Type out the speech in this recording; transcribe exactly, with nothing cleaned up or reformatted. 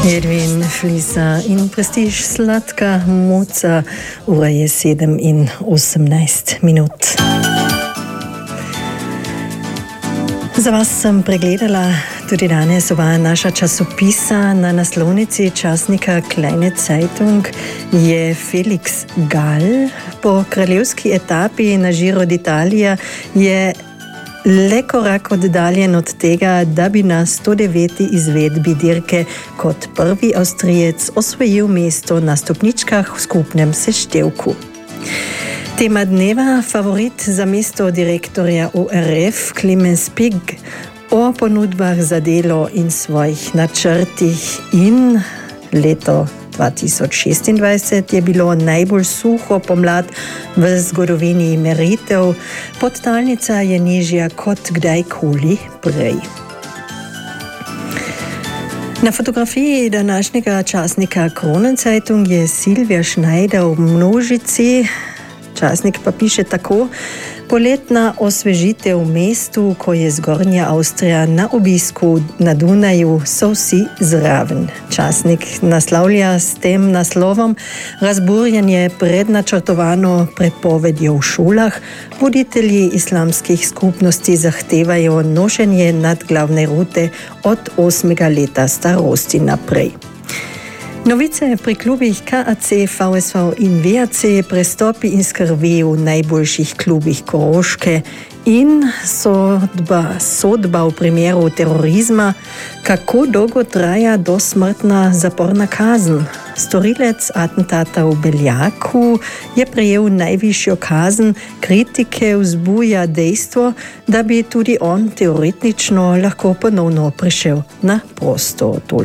Edwin Flisa in Prestiž Sladka Muca, ura je sedem in osemnajst minut. Za vas sem pregledala tudi danes oba naša časopisa. Na naslovnici časnika Kleine Zeitung je Felix Gall. Po kraljevski etapi na Giro d'Italia je le korak oddaljen od tega, da bi na sto deveti izvedbi dirke kot prvi Avstrijec osvojil mesto na stopničkah v skupnem seštevku. Tema dneva, favorit za mesto direktorja O R F Clemens Pig, o ponudbah za delo in svojih načrtih. In leto dva tisoč šestindvajset je bilo najbolj suho pomlad v zgodovini meritev, podtalnica je nižja kot kdajkoli prej. Na fotografiji današnjega časnika Kronenzeitung je Silvija Schneider v množici. Časnik pa piše tako: poletna osvežitev v mestu, ko je Zgornja Avstrija na obisku na Dunaju, so vsi zraven. Časnik naslavlja s tem naslovom razburjenje pred načrtovano prepovedjo v šolah. Voditelji islamskih skupnosti zahtevajo nošenje nadglavne rute od osmega leta starosti naprej. Novice pri klubih K A C, V S V in V A C, prestopi in skrbi v najboljših klubih Koroške in sodba, sodba v primeru terorizma, kako dolgo traja dosmrtna zaporna kazen. Storilec atentata v Beljaku je prejel najvišjo kazen, kritike vzbuja dejstvo, da bi tudi on teoretično lahko ponovno prišel na prosto. Toliko